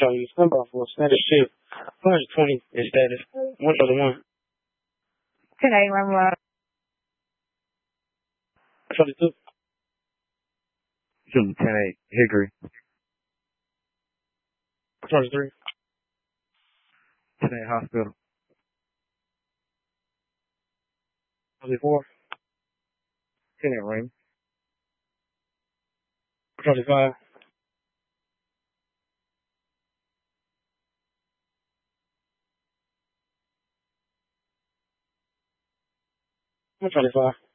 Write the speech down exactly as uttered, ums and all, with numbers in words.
Charlie December for status shift. one hundred twenty is status. one thirty-one. ten eight, Lamar. Charlie two. ten eight, Hickory. Charlie three. ten eight, Hospital. Charlie four. ten eight, Raymond. Charlie five. Charlie five.